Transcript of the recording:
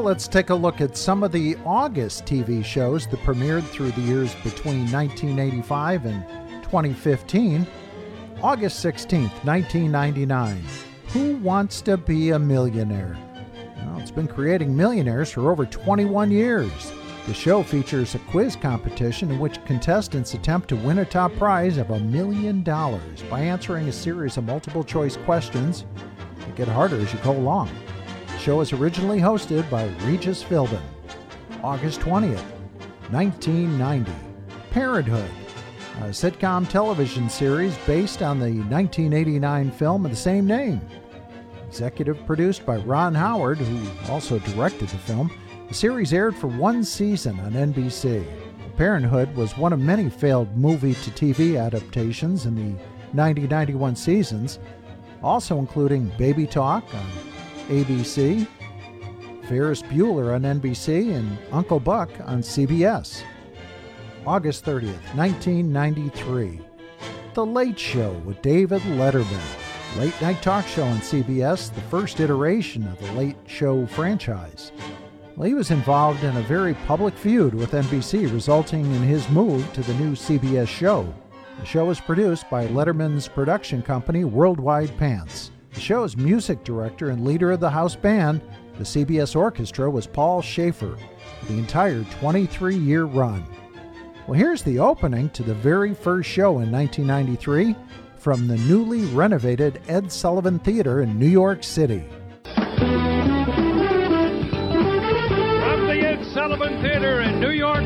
Well, let's take a look at some of the August TV shows that premiered through the years between 1985 and 2015. August 16th, 1999. Who Wants to Be a Millionaire? Well, it's been creating millionaires for over 21 years. The show features a quiz competition in which contestants attempt to win a top prize of $1 million by answering a series of multiple-choice questions that get harder as you go along. The show was originally hosted by Regis Philbin. August 20th, 1990. Parenthood, a sitcom television series based on the 1989 film of the same name. Executive produced by Ron Howard, who also directed the film, the series aired for one season on NBC. Parenthood was one of many failed movie-to-TV adaptations in the 90-91 seasons, also including Baby Talk on ABC, Ferris Bueller on NBC, and Uncle Buck on CBS. August 30th, 1993. The Late Show with David Letterman. Late-night talk show on CBS, the first iteration of the Late Show franchise. Well, he was involved in a very public feud with NBC, resulting in his move to the new CBS show. The show was produced by Letterman's production company, Worldwide Pants. The show's music director and leader of the house band, the CBS Orchestra, was Paul Shaffer for the entire 23-year run. Well, here's the opening to the very first show in 1993 from the newly renovated Ed Sullivan Theater in New York City. From the Ed Sullivan Theater in New York